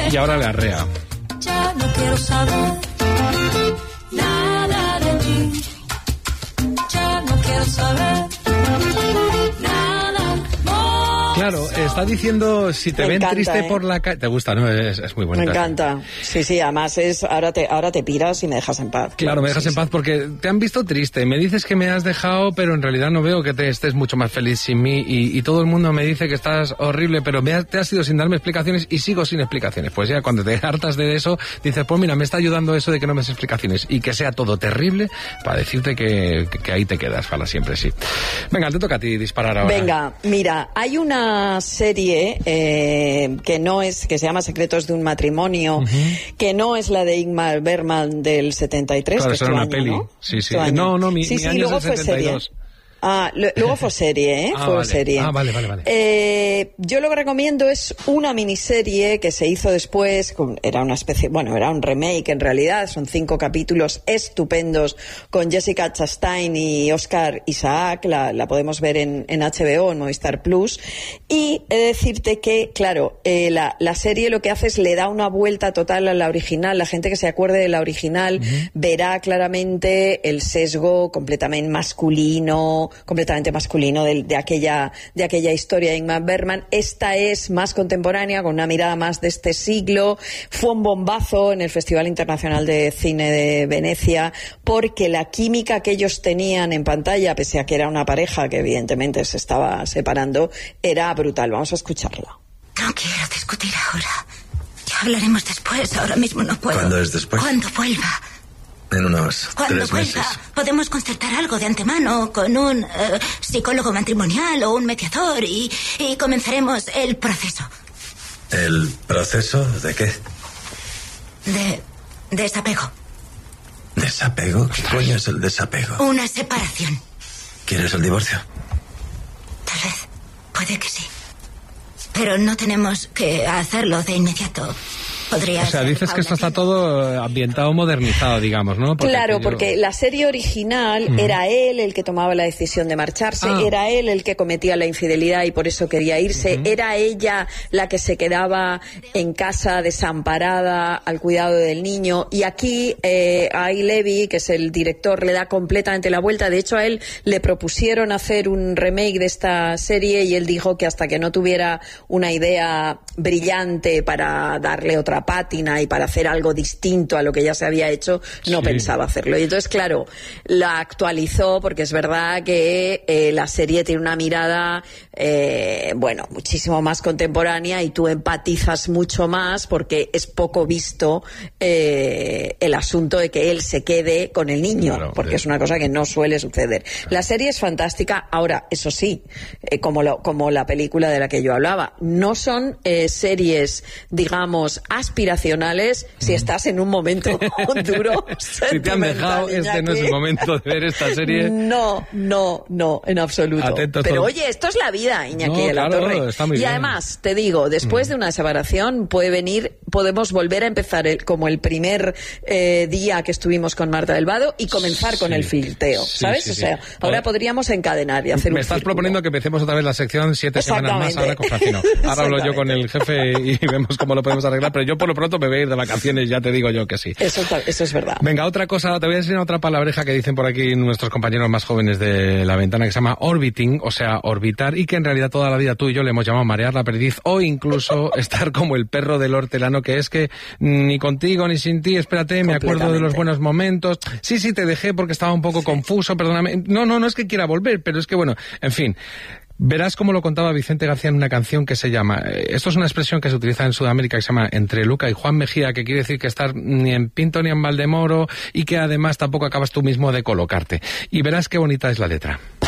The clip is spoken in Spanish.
Y ahora le arrea. Ya no quiero saber nada de ti. Ya no quiero saber nada. Claro, está diciendo, si te ven triste por la calle... Te gusta, ¿no? Es muy bonita. Me encanta. Sí, además es, ahora te piras y me dejas en paz. Claro, me dejas en paz porque te han visto triste. Me dices que me has dejado, pero en realidad no veo que te estés mucho más feliz sin mí. Y todo el mundo me dice que estás horrible, pero te has ido sin darme explicaciones y sigo sin explicaciones. Pues ya cuando te hartas de eso, dices, pues mira, me está ayudando eso de que no me des explicaciones y que sea todo terrible para decirte que ahí te quedas para siempre, sí. Venga, te toca a ti disparar ahora. Venga, mira, hay una serie que se llama Secretos de un matrimonio, que no es la de Ingmar Bergman del 73, claro, que es tu era una año, peli. ¿no? Sí. No, mi año es el 72. Luego fue serie, vale. serie. Vale. Yo lo que recomiendo es una miniserie que se hizo después, era una especie, era un remake en realidad, son 5 capítulos estupendos con Jessica Chastain y Oscar Isaac, la podemos ver en HBO, en Movistar Plus, y he de decirte que, claro, la serie lo que hace es le da una vuelta total a la original. La gente que se acuerde de la original verá claramente el sesgo completamente masculino de aquella historia de Ingmar Bergman. Esta es más contemporánea, con una mirada más de este siglo. Fue un bombazo en el Festival Internacional de Cine de Venecia, porque la química que ellos tenían en pantalla, pese a que era una pareja que evidentemente se estaba separando, era brutal. Vamos a escucharla. No quiero discutir ahora. Ya hablaremos después. Ahora mismo no puedo. ¿Cuándo es después? Cuando vuelva. En unos 3 meses. Podemos concertar algo de antemano con un psicólogo matrimonial o un mediador y comenzaremos el proceso. ¿El proceso de qué? De desapego. ¿Desapego? ¿Qué coño es el desapego? Una separación. ¿Quieres el divorcio? Tal vez. Puede que sí. Pero no tenemos que hacerlo de inmediato. O sea, dices que esto está todo ambientado, modernizado, digamos, ¿no? Porque la serie original era él el que tomaba la decisión de marcharse, era él el que cometía la infidelidad y por eso quería irse, era ella la que se quedaba en casa desamparada al cuidado del niño, y aquí Ay Levy, que es el director, le da completamente la vuelta. De hecho, a él le propusieron hacer un remake de esta serie y él dijo que hasta que no tuviera una idea brillante para darle otra pátina y para hacer algo distinto a lo que ya se había hecho, no pensaba hacerlo. Y entonces, claro, la actualizó, porque es verdad que la serie tiene una mirada muchísimo más contemporánea y tú empatizas mucho más porque es poco visto el asunto de que él se quede con el niño, porque es una cosa que no suele suceder. La serie es fantástica. Ahora, eso sí, como la película de la que yo hablaba, no son series, digamos, aspiracionales si estás en un momento duro. Si te han dejado, este no es el momento de ver esta serie. No, en absoluto. Atentos. Pero oye, esto es la vida, Iñaki de la Torre. Está muy y bien. Además, te digo, después de una separación podemos volver a empezar como el primer día que estuvimos con Marta del Vado y comenzar con el flirteo, ¿sabes? Sí. O sea, ahora podríamos encadenar y hacer Me estás proponiendo que empecemos otra vez la sección 7 semanas más ahora con Francino. Ahora hablo yo con el jefe y vemos cómo lo podemos arreglar, pero yo por lo pronto me voy a ir de vacaciones, ya te digo yo que sí. Eso es verdad. Venga, otra cosa, te voy a enseñar otra palabreja que dicen por aquí nuestros compañeros más jóvenes de La Ventana, que se llama orbiting, o sea, orbitar, y que en realidad toda la vida tú y yo le hemos llamado marear la perdiz, o incluso estar como el perro del hortelano, que es que ni contigo ni sin ti, espérate, me acuerdo de los buenos momentos. Sí, te dejé porque estaba un poco confuso, perdóname. No es que quiera volver, pero es que bueno, en fin. Verás cómo lo contaba Vicente García en una canción que se llama... Esto es una expresión que se utiliza en Sudamérica que se llama entre Luca y Juan Mejía, que quiere decir que estar ni en Pinto ni en Valdemoro y que además tampoco acabas tú mismo de colocarte. Y verás qué bonita es la letra.